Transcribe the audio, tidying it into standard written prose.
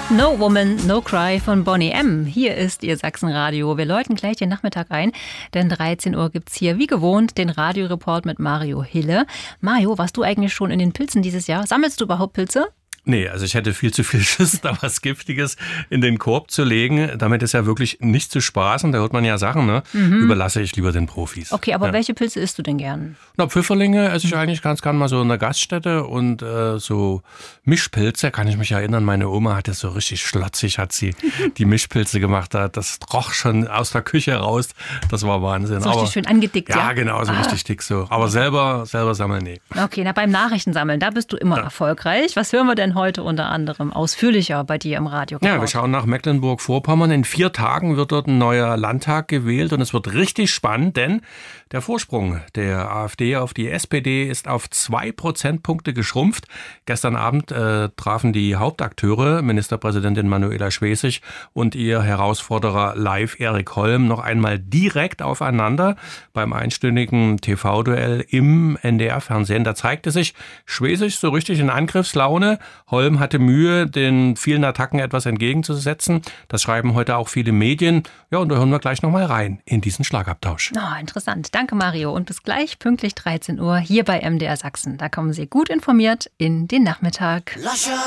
No Woman, No Cry von Boney M. Hier ist Ihr Sachsenradio. Wir läuten gleich den Nachmittag ein, denn 13 Uhr gibt's hier wie gewohnt den Radioreport mit Mario Hille. Mario, warst du eigentlich schon in den Pilzen dieses Jahr? Sammelst du überhaupt Pilze? Nee, also ich hätte viel zu viel Schiss, da was Giftiges in den Korb zu legen. Damit ist ja wirklich nicht zu spaßen. Da hört man ja Sachen, ne? Überlasse ich lieber den Profis. Okay, aber welche Pilze isst du denn gern? Na, Pfifferlinge esse ich eigentlich ganz gern mal so in der Gaststätte und so Mischpilze, kann ich mich erinnern, meine Oma hat das so richtig schlotzig, hat sie die Mischpilze gemacht. Das roch schon aus der Küche raus. Das war Wahnsinn. So richtig schön angedickt, ja? Ja, genau, so richtig dick so. Aber selber sammeln, nee. Okay, na beim Nachrichtensammeln, da bist du immer erfolgreich. Was hören wir denn heute unter anderem ausführlicher bei dir im Radio? Ja, wir schauen nach Mecklenburg-Vorpommern. In 4 Tagen wird dort ein neuer Landtag gewählt und es wird richtig spannend, denn der Vorsprung der AfD auf die SPD ist auf 2 Prozentpunkte geschrumpft. Gestern Abend trafen die Hauptakteure, Ministerpräsidentin Manuela Schwesig und ihr Herausforderer live Erik Holm, noch einmal direkt aufeinander beim einstündigen TV-Duell im NDR-Fernsehen. Da zeigte sich Schwesig so richtig in Angriffslaune. Holm hatte Mühe, den vielen Attacken etwas entgegenzusetzen. Das schreiben heute auch viele Medien. Ja, und da hören wir gleich nochmal rein in diesen Schlagabtausch. Oh, interessant. Danke, Mario. Und bis gleich pünktlich 13 Uhr hier bei MDR Sachsen. Da kommen Sie gut informiert in den Nachmittag.